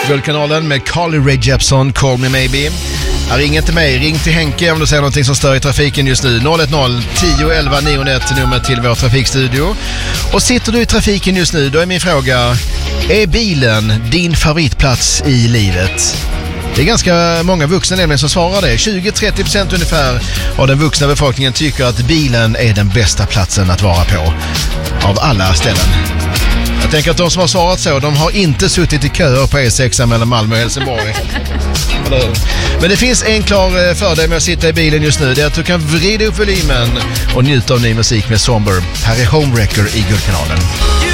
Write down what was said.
Guldkanalen med Carly Rae Jepsen, Call Me Maybe. Ring inte mig, ring till Henke om du säger någonting som stör i trafiken just nu. 010-11 901 nummer till vår trafikstudio. Och sitter du i trafiken just nu, då är min fråga: är bilen din favoritplats i livet? Det är ganska många vuxna nämligen som svarar det. 20-30% ungefär av den vuxna befolkningen tycker att bilen är den bästa platsen att vara på av alla ställen. Jag tänker att de som har svarat så, de har inte suttit i köer på E6 mellan Malmö och Helsingborg. Men det finns en klar fördel med att sitta i bilen just nu. Det är att du kan vrida upp volymen och njuta av ny musik med Somber. Här är Homewrecker i Guldkanalen.